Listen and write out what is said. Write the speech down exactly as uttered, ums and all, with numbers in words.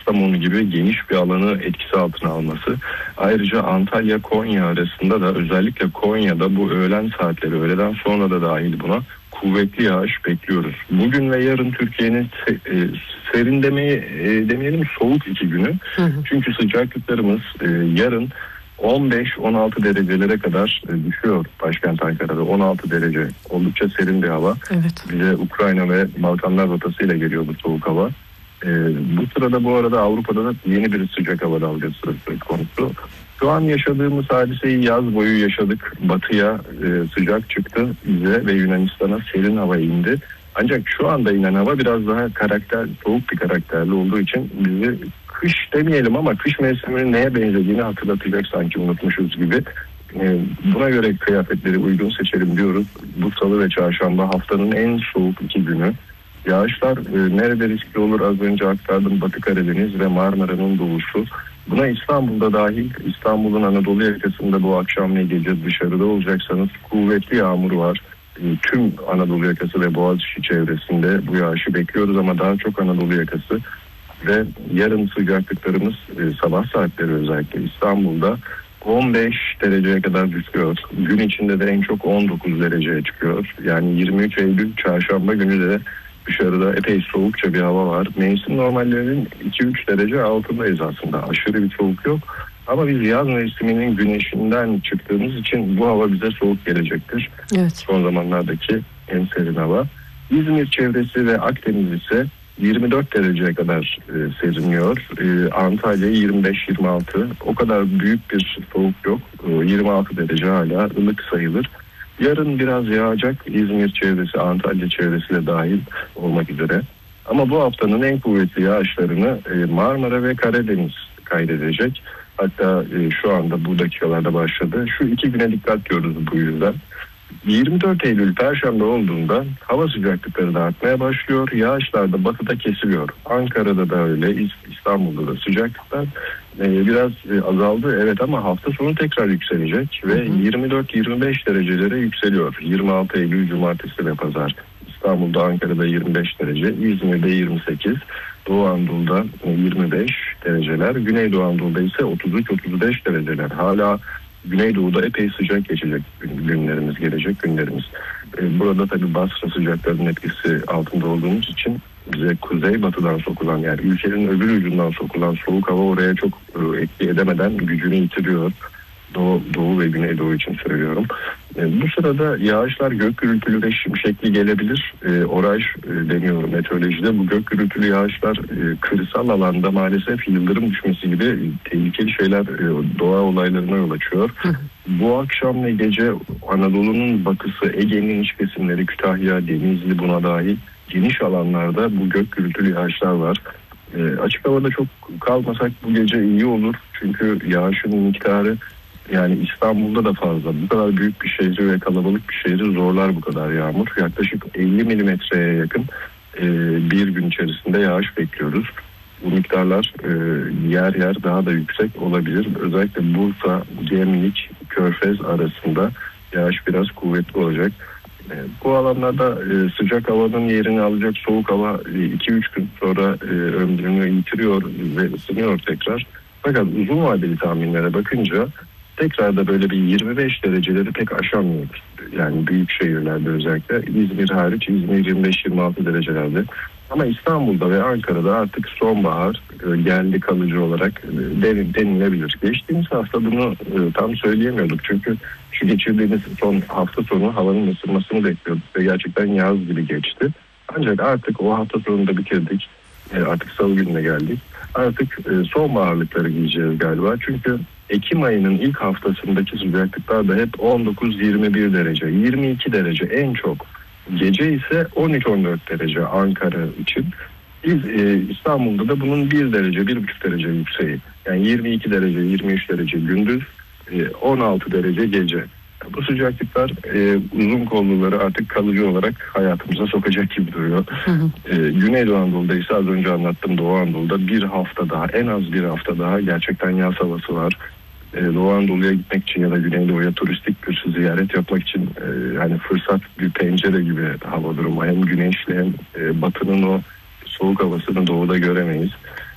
Kastamonu gibi geniş bir alanı etkisi altına alması. Ayrıca Antalya Konya arasında da, özellikle Konya'da bu öğlen saatleri, öğleden sonra da dahil buna kuvvetli yağış bekliyoruz. Bugün ve yarın Türkiye'nin se, e, serin demeyi e, demeyelim soğuk iki günü. Hı hı. Çünkü sıcaklıklarımız e, yarın on beş on altı derecelere kadar e, düşüyor başkent Ankara'da. on altı derece, oldukça serin bir hava. Evet. Bize Ukrayna ve Balkanlar rotasıyla geliyor bu soğuk hava. E, bu sırada bu arada Avrupa'da da yeni bir sıcak hava dalgası söz konusu. Şu an yaşadığımız hadiseyi yaz boyu yaşadık. Batıya e, sıcak çıktı bize ve Yunanistan'a serin hava indi. Ancak şu anda inen hava biraz daha karakter, soğuk bir karakterli olduğu için bizi kış demeyelim ama kış mevsiminin neye benzediğini hatırlatacak, sanki unutmuşuz gibi. E, buna göre kıyafetleri uygun seçelim diyoruz. Bu salı ve çarşamba haftanın en soğuk iki günü. Yağışlar e, nerede riskli olur az önce aktardım. Batı Karadeniz ve Marmara'nın doğusu. Buna İstanbul'da dahil, İstanbul'un Anadolu yakasında bu akşam ne gece dışarıda olacaksanız kuvvetli yağmur var. E, tüm Anadolu yakası ve Boğaziçi çevresinde bu yağışı bekliyoruz ama daha çok Anadolu yakası. Ve yarın sıcaklıklarımız e, sabah saatleri özellikle İstanbul'da on beş dereceye kadar düşüyor. Gün içinde de en çok on dokuz dereceye çıkıyor. Yani yirmi üç Eylül çarşamba günü de dışarıda epey soğukça bir hava var. Mevsim normallerinin iki üç derece altındayız aslında. Aşırı bir soğuk yok. Ama biz yaz mevsiminin güneşinden çıktığımız için bu hava bize soğuk gelecektir. Evet. Son zamanlardaki en serin hava. İzmir çevresi ve Akdeniz ise yirmi dört dereceye kadar e, serinliyor. E, Antalya yirmi beş yirmi altı. O kadar büyük bir soğuk yok. E, yirmi altı derece hala ılık sayılır. Yarın biraz yağacak, İzmir çevresi, Antalya çevresi de dahil olmak üzere. Ama bu haftanın en kuvvetli yağışlarını Marmara ve Karadeniz kaydedecek. Hatta şu anda bu dakikalarda başladı. Şu iki güne dikkat diyoruz bu yüzden. yirmi dört Eylül Perşembe olduğunda hava sıcaklıkları da artmaya başlıyor. Yağışlar da batıda kesiliyor. Ankara'da da öyle, İstanbul'da da sıcaklıklar e, biraz e, azaldı. Evet, ama hafta sonu tekrar yükselecek ve yirmi dört yirmi beş derecelere yükseliyor. yirmi altı Eylül Cumartesi ve Pazar. İstanbul'da, Ankara'da yirmi beş derece, İzmir'de yirmi sekiz, Doğu Anadolu'da yirmi beş dereceler, Güneydoğu Anadolu'da ise otuz üç otuz beş dereceler. Hala Güneydoğu'da epey sıcak geçecek günlerimiz, gelecek günlerimiz. Burada tabii Basra sıcaklarının etkisi altında olduğumuz için bize kuzey batıdan sokulan, yani ülkenin öbür ucundan sokulan soğuk hava oraya çok etki edemeden gücünü yitiriyor. Doğu, Doğu ve Güneydoğu için söylüyorum. E, bu sırada yağışlar gök gürültülü ve şimşekli gelebilir. E, oraj e, deniyor meteorolojide. Bu gök gürültülü yağışlar e, kırsal alanda maalesef yıldırım düşmesi gibi tehlikeli şeyler, e, doğa olaylarına yol açıyor. Bu akşam ve gece Anadolu'nun batısı, Ege'nin iç kesimleri, Kütahya, Denizli buna dahil geniş alanlarda bu gök gürültülü yağışlar var. E, açık havada çok kalmasak bu gece iyi olur. Çünkü yağışın miktarı, yani İstanbul'da da fazla. Bu kadar büyük bir şehri ve kalabalık bir şehri zorlar bu kadar yağmur. Yaklaşık elli milimetreye yakın e, bir gün içerisinde yağış bekliyoruz. Bu miktarlar e, yer yer daha da yüksek olabilir. Özellikle Bursa, Gemlik, Körfez arasında yağış biraz kuvvetli olacak. E, bu alanlarda e, sıcak havanın yerini alacak soğuk hava iki üç gün sonra e, ömrünü yitiriyor ve ısınıyor tekrar. Fakat uzun vadeli tahminlere bakınca tekrar da böyle bir yirmi beş dereceleri pek aşamıyoruz. Yani büyük şehirlerde özellikle. İzmir hariç, İzmir yirmi beş yirmi altı derecelerde. Ama İstanbul'da ve Ankara'da artık sonbahar geldi kalıcı olarak denilebilir. Geçtiğimiz hafta bunu tam söyleyemiyorduk. Çünkü şu geçirdiğimiz son hafta sonu havanın ısınmasını bekliyorduk ve gerçekten yaz gibi geçti. Ancak artık o hafta sonunda bitirdik. Artık salı gününe geldik. Artık sonbaharlıkları giyeceğiz galiba. Çünkü Ekim ayının ilk haftasındaki sıcaklıklar da hep on dokuz yirmi bir derece, yirmi iki derece en çok. Gece ise on üç on dört derece Ankara için. Biz e, İstanbul'da da bunun bir derece, bir buçuk derece yükseği. Yani yirmi iki derece, yirmi üç derece gündüz, e, on altı derece gece. Bu sıcaklıklar e, uzun kolluları artık kalıcı olarak hayatımıza sokacak gibi duruyor. Hı hı. E, Güneydoğu Anadolu'da ise az önce anlattım, Doğu Anadolu'da bir hafta daha, en az bir hafta daha gerçekten yaz havası var. E, Doğu Anadolu'ya gitmek için ya da Güneydoğu'ya turistik bir ziyaret yapmak için e, yani fırsat, bir pencere gibi hava durumu. Hem güneşli hem e, batının o soğuk havasını doğuda göremeyiz.